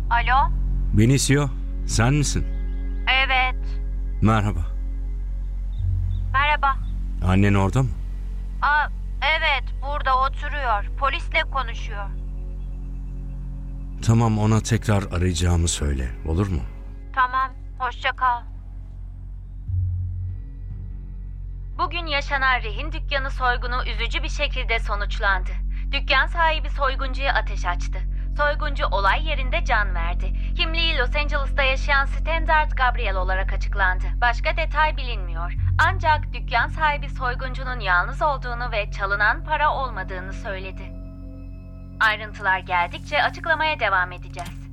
Alo? Benicio, sen misin? Evet. Merhaba. Merhaba. Annen orada mı? Evet, burada oturuyor. Polisle konuşuyor. Tamam, ona tekrar arayacağımı söyle, olur mu? Tamam, hoşça kal. Bugün yaşanan rehin dükkanı soygunu üzücü bir şekilde sonuçlandı. Dükkan sahibi soyguncuya ateş açtı. Soyguncu olay yerinde can verdi. Kimliği Los Angeles'ta yaşayan Standard Gabriel olarak açıklandı. Başka detay bilinmiyor. Ancak dükkan sahibi soyguncunun yalnız olduğunu ve çalınan para olmadığını söyledi. Ayrıntılar geldikçe açıklamaya devam edeceğiz.